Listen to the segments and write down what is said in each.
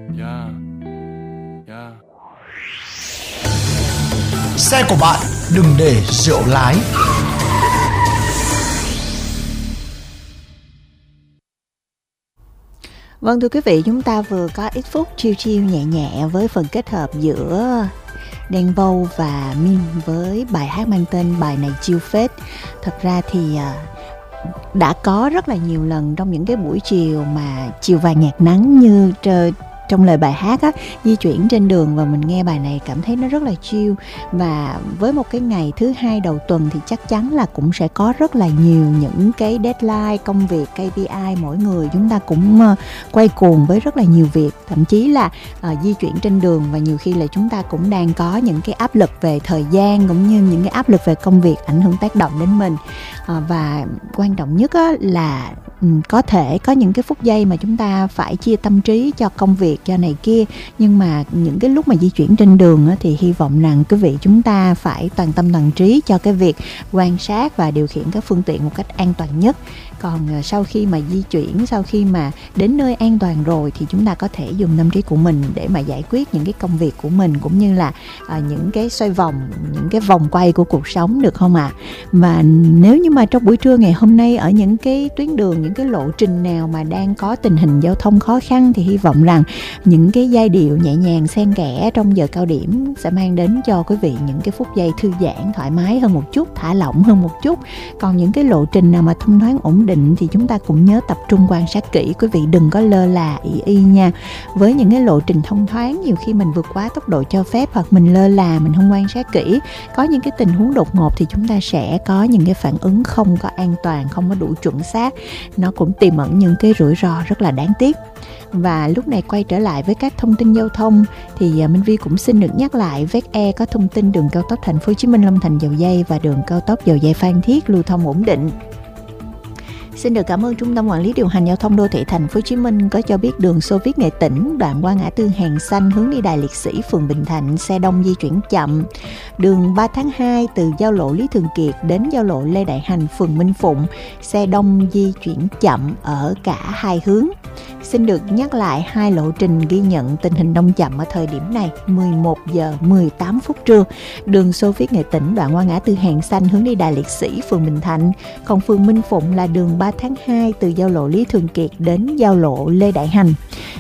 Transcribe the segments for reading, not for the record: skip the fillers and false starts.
Yeah. Yeah. Xe của bạn đừng để rượu lái. Vâng thưa quý vị, chúng ta vừa có ít phút chill chill nhẹ nhẹ với phần kết hợp giữa Đen Vâu và Min với bài hát mang tên Bài Này Chill Phết. Thật ra thì đã có rất là nhiều lần trong những cái buổi chiều mà chiều vàng nhạt nắng như trong lời bài hát á, di chuyển trên đường và mình nghe bài này cảm thấy nó rất là chill. Và với một cái ngày thứ hai đầu tuần thì chắc chắn là cũng sẽ có rất là nhiều những cái deadline, công việc, KPI, mỗi người chúng ta cũng quay cuồng với rất là nhiều việc. Thậm chí là di chuyển trên đường và nhiều khi là chúng ta cũng đang có những cái áp lực về thời gian cũng như những cái áp lực về công việc ảnh hưởng tác động đến mình. Và quan trọng nhất á, là có thể có những cái phút giây mà chúng ta phải chia tâm trí cho công việc, cho này kia. Nhưng mà những cái lúc mà di chuyển trên đường á, thì hy vọng rằng quý vị chúng ta phải toàn tâm toàn trí cho cái việc quan sát và điều khiển các phương tiện một cách an toàn nhất. Còn sau khi mà di chuyển, sau khi mà đến nơi an toàn rồi thì chúng ta có thể dùng tâm trí của mình để mà giải quyết những cái công việc của mình, cũng như là những cái xoay vòng, những cái vòng quay của cuộc sống, được không ạ? Và nếu như mà trong buổi trưa ngày hôm nay ở những cái tuyến đường, những cái lộ trình nào mà đang có tình hình giao thông khó khăn thì hy vọng rằng những cái giai điệu nhẹ nhàng xen kẽ trong giờ cao điểm sẽ mang đến cho quý vị những cái phút giây thư giãn, thoải mái hơn một chút, thả lỏng hơn một chút. Còn những cái lộ trình nào mà thông thoáng ổn định thì chúng ta cũng nhớ tập trung quan sát kỹ, quý vị đừng có lơ là y nha. Với những cái lộ trình thông thoáng, nhiều khi mình vượt quá tốc độ cho phép hoặc mình lơ là, mình không quan sát kỹ, có những cái tình huống đột ngột thì chúng ta sẽ có những cái phản ứng không có an toàn, không có đủ chuẩn xác. Nó cũng tiềm ẩn những cái rủi ro rất là đáng tiếc. Và lúc này quay trở lại với các thông tin giao thông thì Minh Vi cũng xin được nhắc lại VEC có thông tin đường cao tốc Thành phố Hồ Chí Minh Long Thành Dầu Giây và đường cao tốc Dầu Giây Phan Thiết lưu thông ổn định. Xin được cảm ơn Trung tâm Quản lý Điều hành Giao thông Đô thị Thành phố Hồ Chí Minh có cho biết đường Xô Viết Nghệ Tĩnh đoạn qua ngã tư Hàng Xanh hướng đi Đài Liệt Sĩ, phường Bình Thạnh, xe đông di chuyển chậm. Đường 3 tháng 2 từ giao lộ Lý Thường Kiệt đến giao lộ Lê Đại Hành, phường Minh Phụng, xe đông di chuyển chậm ở cả hai hướng. Xin được nhắc lại hai lộ trình ghi nhận tình hình đông chậm ở thời điểm này: 11 giờ 18 phút trưa, đường Xô Viết Nghệ Tĩnh đoạn qua ngã tư Hàng Xanh hướng đi Đài Liệt Sĩ, phường Bình Thạnh. Còn phường Minh Phụng là đường 3 tháng 2 từ giao lộ Lý Thường Kiệt đến giao lộ Lê Đại Hành.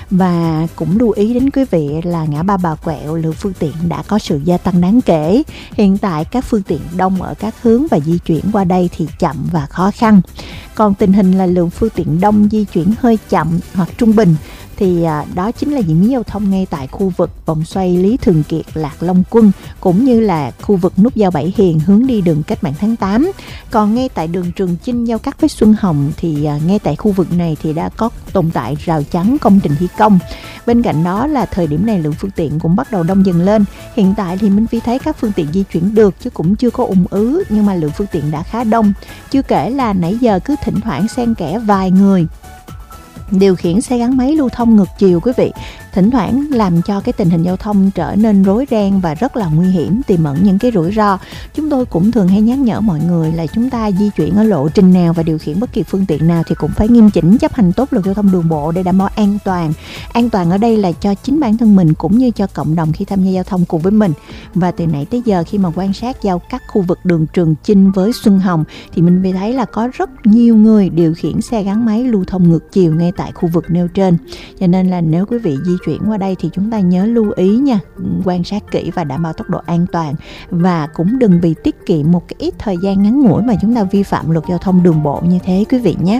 Và cũng lưu ý đến quý vị là ngã ba Bà Quẹo, lượng phương tiện đã có sự gia tăng đáng kể. Hiện tại các phương tiện đông ở các hướng và di chuyển qua đây thì chậm và khó khăn. Còn tình hình là lượng phương tiện đông di chuyển hơi chậm hoặc trung bình thì đó chính là diễn biến giao thông ngay tại khu vực vòng xoay Lý Thường Kiệt, Lạc Long Quân, cũng như là khu vực nút giao Bảy Hiền hướng đi đường Cách mạng tháng 8. Còn ngay tại đường Trường Chinh giao cắt với Xuân Hồng thì ngay tại khu vực này thì đã có tồn tại rào chắn công trình thi công. Bên cạnh đó là thời điểm này lượng phương tiện cũng bắt đầu đông dần lên. Hiện tại thì Minh Phi thấy các phương tiện di chuyển được chứ cũng chưa có ùn ứ, nhưng mà lượng phương tiện đã khá đông. Chưa kể là nãy giờ cứ thỉnh thoảng xen kẽ vài người điều khiển xe gắn máy lưu thông ngược chiều quý vị, thỉnh thoảng làm cho cái tình hình giao thông trở nên rối ren và rất là nguy hiểm, tiềm ẩn những cái rủi ro. Chúng tôi cũng thường hay nhắc nhở mọi người là chúng ta di chuyển ở lộ trình nào và điều khiển bất kỳ phương tiện nào thì cũng phải nghiêm chỉnh chấp hành tốt luật giao thông đường bộ để đảm bảo an toàn. An toàn ở đây là cho chính bản thân mình cũng như cho cộng đồng khi tham gia giao thông cùng với mình. Và từ nãy tới giờ khi mà quan sát giao cắt khu vực đường Trường Chinh với Xuân Hồng thì mình mới thấy là có rất nhiều người điều khiển xe gắn máy lưu thông ngược chiều ngay tại khu vực nêu trên. Cho nên là nếu quý vị di chuyển qua đây thì chúng ta nhớ lưu ý nha, quan sát kỹ và đảm bảo tốc độ an toàn, và cũng đừng vì tiết kiệm một cái ít thời gian ngắn ngủi mà chúng ta vi phạm luật giao thông đường bộ như thế quý vị nhé.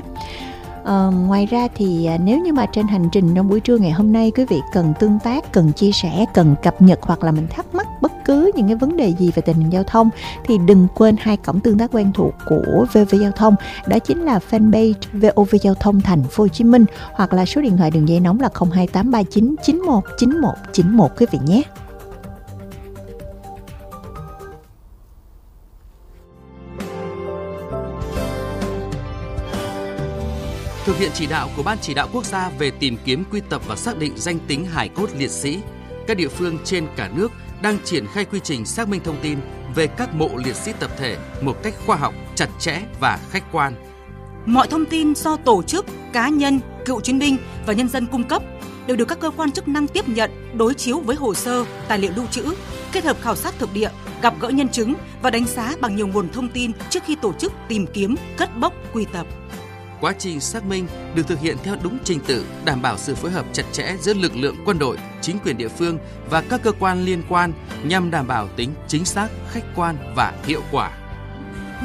Ngoài ra thì nếu như mà trên hành trình trong buổi trưa ngày hôm nay quý vị cần tương tác, cần chia sẻ, cần cập nhật hoặc là mình thắc mắc bất cứ những cái vấn đề gì về tình hình giao thông thì đừng quên hai cổng tương tác quen thuộc của VV Giao thông, đó chính là fanpage VOV Giao thông Thành phố Hồ Chí Minh hoặc là số điện thoại đường dây nóng là 02839 919191 quý vị nhé. Thực hiện chỉ đạo của Ban Chỉ đạo Quốc gia về tìm kiếm, quy tập và xác định danh tính hài cốt liệt sĩ, các địa phương trên cả nước đang triển khai quy trình xác minh thông tin về các mộ liệt sĩ tập thể một cách khoa học, chặt chẽ và khách quan. Mọi thông tin do tổ chức, cá nhân, cựu chiến binh và nhân dân cung cấp đều được các cơ quan chức năng tiếp nhận, đối chiếu với hồ sơ, tài liệu lưu trữ, kết hợp khảo sát thực địa, gặp gỡ nhân chứng và đánh giá bằng nhiều nguồn thông tin trước khi tổ chức tìm kiếm, cất bốc, quy tập. Quá trình xác minh được thực hiện theo đúng trình tự, đảm bảo sự phối hợp chặt chẽ giữa lực lượng quân đội, chính quyền địa phương và các cơ quan liên quan nhằm đảm bảo tính chính xác, khách quan và hiệu quả.